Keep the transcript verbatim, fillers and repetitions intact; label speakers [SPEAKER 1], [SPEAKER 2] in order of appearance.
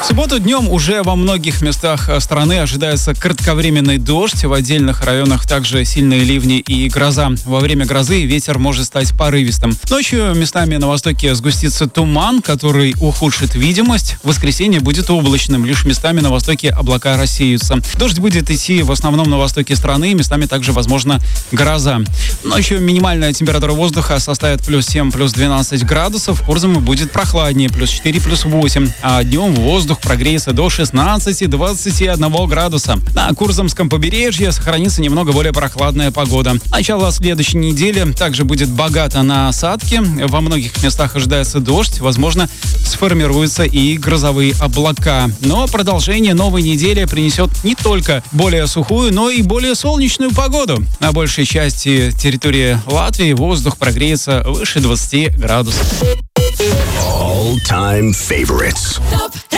[SPEAKER 1] субботу днем уже во многих местах страны ожидается кратковременный дождь. В отдельных районах также сильные ливни и гроза. Во время грозы ветер может стать порывистым. Ночью местами на востоке сгустится туман, который ухудшит видимость. В воскресенье будет облачным. Лишь местами на востоке облака рассеются. Дождь будет идти в основном на востоке страны. Местами также возможна гроза. Ночью минимальная температура воздуха составит плюс семь, плюс двенадцать градусов. В Курзаме будет прохладнее, плюс четыре, плюс восемь. А днем воздух прогреется до шестнадцати-двадцати одного градуса. На Курзамском побережье сохранится немного более прохладная погода. Начало следующей недели также будет богато на осадки. Во многих местах ожидается дождь. Возможно, сформируются и грозовые облака. Но продолжение новой недели принесет не только более сухую, но и более солнечную погоду. На большей части территории Латвии воздух прогреется выше двадцати градусов.
[SPEAKER 2] All-time favorites.